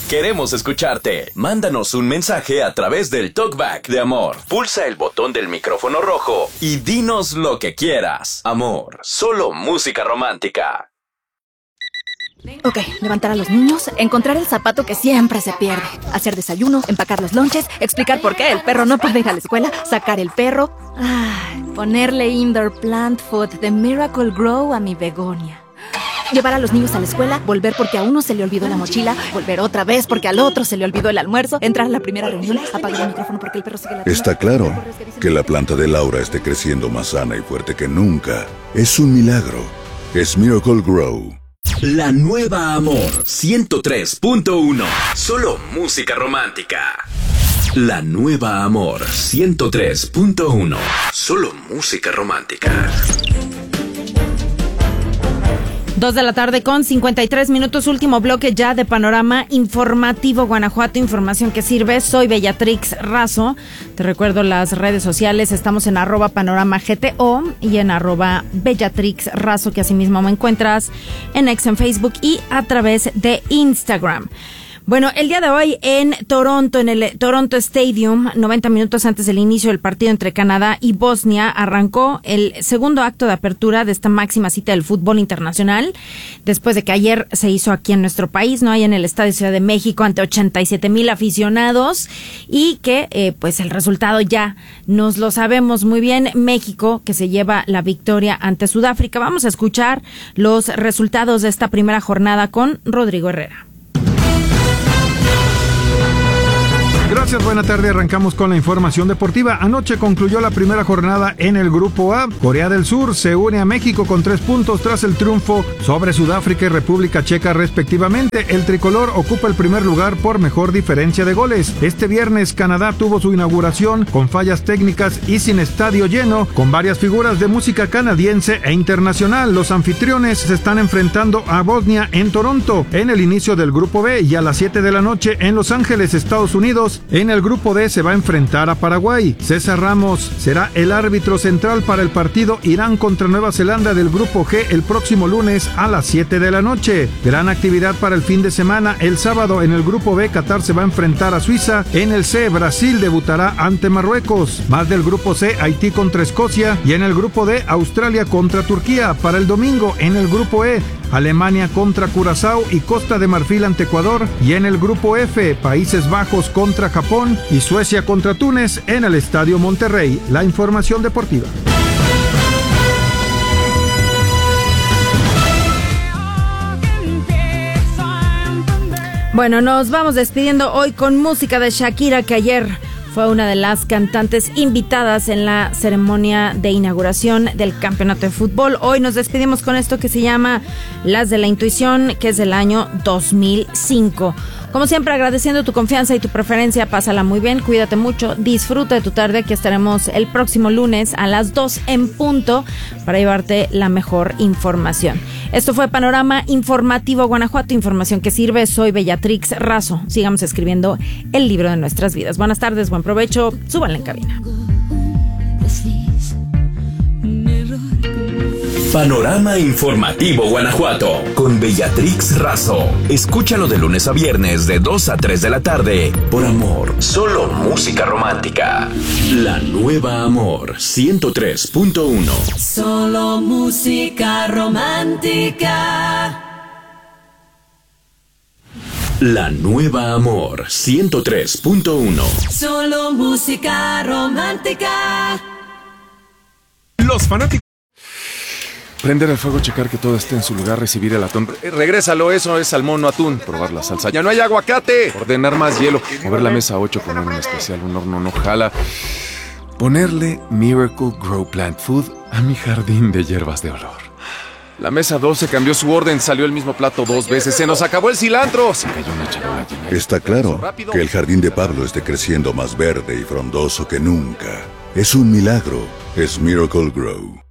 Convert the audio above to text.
Queremos escucharte. Mándanos un mensaje a través del Talkback de Amor. Pulsa el botón del micrófono rojo y dinos lo que quieras. Amor, solo música romántica. Ok, levantar a los niños, encontrar el zapato que siempre se pierde, hacer desayuno, empacar los lonches, explicar por qué el perro no puede ir a la escuela, sacar el perro, ponerle indoor plant food de Miracle Grow a mi begonia. Llevar a los niños a la escuela, volver porque a uno se le olvidó la mochila, volver otra vez porque al otro se le olvidó el almuerzo, entrar a la primera reunión, apagar el micrófono porque el perro sigue la... Está claro que la planta de Laura esté creciendo más sana y fuerte que nunca. Es un milagro. Es Miracle Grow. La nueva Amor 103.1. Solo música romántica. La nueva Amor 103.1. Solo música romántica. 2 de la tarde con 53 minutos, último bloque ya de Panorama Informativo Guanajuato, información que sirve. Soy Bellatrix Razo. Te recuerdo las redes sociales, estamos en @panoramagto y en @Bellatrix Razo, que asimismo me encuentras en X, en Facebook y a través de Instagram. Bueno, el día de hoy en Toronto, en el Toronto Stadium, 90 minutos antes del inicio del partido entre Canadá y Bosnia, arrancó el segundo acto de apertura de esta máxima cita del fútbol internacional, después de que ayer se hizo aquí en nuestro país, ¿no? Ahí en el Estadio Ciudad de México, ante 87,000 aficionados, y que, pues el resultado ya nos lo sabemos muy bien. México, que se lleva la victoria ante Sudáfrica. Vamos a escuchar los resultados de esta primera jornada con Rodrigo Herrera. Gracias, buena tarde. Arrancamos con la información deportiva. Anoche concluyó la primera jornada en el Grupo A. Corea del Sur se une a México con 3 puntos tras el triunfo sobre Sudáfrica y República Checa respectivamente. El tricolor ocupa el primer lugar por mejor diferencia de goles. Este viernes Canadá tuvo su inauguración con fallas técnicas y sin estadio lleno, con varias figuras de música canadiense e internacional. Los anfitriones se están enfrentando a Bosnia en Toronto en el inicio del Grupo B, y a las 7 de la noche en Los Ángeles, Estados Unidos. En el Grupo D se va a enfrentar a Paraguay. César Ramos será el árbitro central para el partido Irán contra Nueva Zelanda del Grupo G el próximo lunes a las 7 de la noche. Gran actividad para el fin de semana. El sábado en el Grupo B, Qatar se va a enfrentar a Suiza. En el C, Brasil debutará ante Marruecos. Más del Grupo C, Haití contra Escocia. Y en el Grupo D, Australia contra Turquía. Para el domingo en el Grupo E, Alemania contra Curazao y Costa de Marfil ante Ecuador. Y en el Grupo F, Países Bajos contra Japón y Suecia contra Túnez en el Estadio Monterrey. La información deportiva. Bueno, nos vamos despidiendo hoy con música de Shakira, que ayer fue una de las cantantes invitadas en la ceremonia de inauguración del campeonato de fútbol. Hoy nos despedimos con esto que se llama Las de la Intuición, que es del año 2005. Como siempre, agradeciendo tu confianza y tu preferencia. Pásala muy bien, cuídate mucho, disfruta de tu tarde. Aquí estaremos el próximo lunes a las 2 en punto para llevarte la mejor información. Esto fue Panorama Informativo Guanajuato, información que sirve. Soy Bellatrix Razo. Sigamos escribiendo el libro de nuestras vidas. Buenas tardes, buen provecho, súbanle en cabina. Panorama Informativo Guanajuato con Bellatrix Razo. Escúchalo de lunes a viernes de 2 a 3 de la tarde por Amor, solo música romántica. La nueva Amor 103.1. Solo música romántica. La nueva Amor 103.1. Solo música romántica. Los fanáticos. Prender el fuego, checar que todo esté en su lugar, recibir el atún. Regrésalo, eso es salmón, no atún. Probar la salsa. ¡Ya no hay aguacate! Ordenar más hielo. Mover la mesa 8, poner un especial, un horno no jala. Ponerle Miracle Grow Plant Food a mi jardín de hierbas de olor. La mesa 12 cambió su orden, salió el mismo plato 2 veces. ¡Se nos acabó el cilantro! Se cayó una charola llena. Está claro que el jardín de Pablo esté creciendo más verde y frondoso que nunca. Es un milagro. Es Miracle Grow.